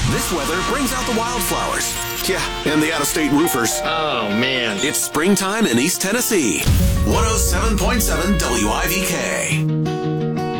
This weather brings out the wildflowers. Yeah, and the out-of-state roofers. Oh, man. It's springtime in East Tennessee. 107.7 WIVK.